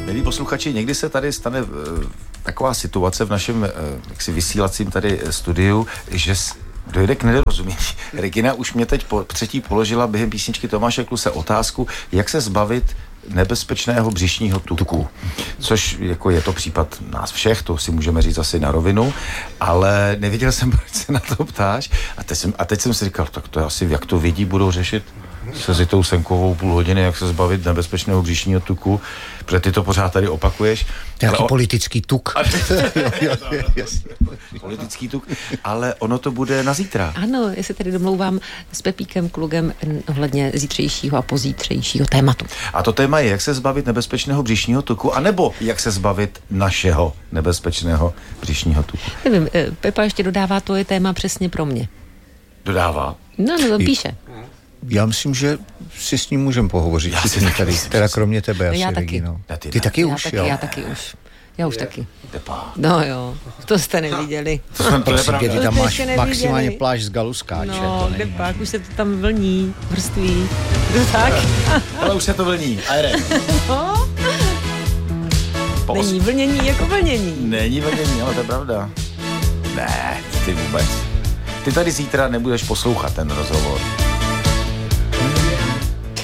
Milí posluchači, někdy se tady stane taková situace v našem jaksi vysílacím tady studiu, že dojde k nedorozumění. Regina už mě teď třetí položila během písničky Tomáše Kluse otázku, jak se zbavit nebezpečného břišního tuku. Což jako je to případ nás všech, to si můžeme říct asi na rovinu, ale nevěděl jsem, proč se na to ptáš. A teď jsem si říkal, tak to je asi, jak to vědí, budou řešit se Zitou Senkovou půl hodiny, jak se zbavit nebezpečného břišního tuku, protože ty to pořád tady opakuješ. Jaký politický tuk. Politický tuk, ale ono to bude na zítra. Ano, já se tady domlouvám s Pepíkem Klugem ohledně zítřejšího a pozítřejšího tématu. A to téma je, jak se zbavit nebezpečného břišního tuku, anebo jak se zbavit našeho nebezpečného břišního tuku. Nevím, Pepa ještě dodává, to je téma přesně pro mě. Dodává? No, to píše. Já myslím, že si s ním můžeme pohovořit. Já si taky myslím, teda kromě tebe asi, já taky. Regino. Ty taky Já už, taky, jo? Já už taky. Pepa. No jo, to jste neviděli. Prosím tě, ty tam To máš ještě neviděli. maximálně plášť z galuskáče. No, kde pak, už se to tam vlní, vrství. Tak. Ale už se to vlní. A jde. No. Není vlnění jako vlnění. Není vlnění, ale to je pravda. Ne, ty vůbec. Ty tady zítra nebudeš poslouchat ten rozhovor.